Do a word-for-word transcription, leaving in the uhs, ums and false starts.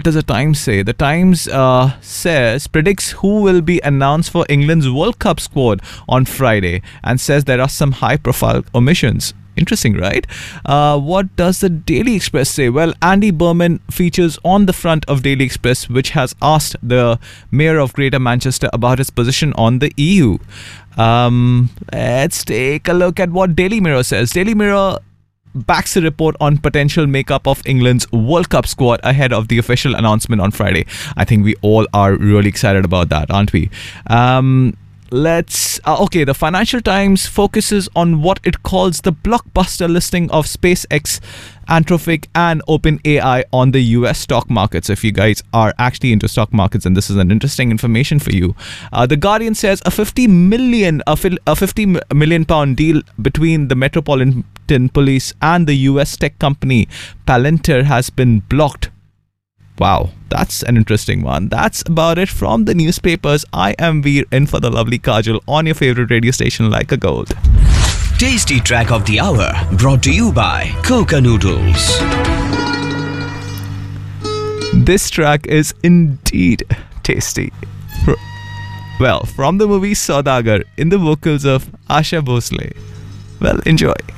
does the Times say? The Times uh, says, predicts who will be announced for England's World Cup squad on Friday and says there are some high-profile omissions. Interesting, right? Uh, what does the Daily Express say? Well, Andy Berman features on the front of Daily Express, which has asked the Mayor of Greater Manchester about his position on the E U. Um, let's take a look at what Daily Mirror says. Daily Mirror backs a report on potential makeup of England's World Cup squad ahead of the official announcement on Friday. I think we all are really excited about that, aren't we? Um... Let's uh, okay. The Financial Times focuses on what it calls the blockbuster listing of SpaceX, Anthropic, and OpenAI on the U S stock markets. If you guys are actually into stock markets, and this is an interesting information for you, uh, the Guardian says a fifty million a, fil- a fifty million pound deal between the Metropolitan Police and the U S tech company Palantir has been blocked. Wow, that's an interesting one. That's about it from the newspapers. I am Veer, in for the lovely Kajal on your favorite radio station, Like a Gold. Tasty Track of the Hour, brought to you by Coca Noodles. This track is indeed tasty. Well, from the movie Saudagar, in the vocals of Asha Bhosle. Well, enjoy.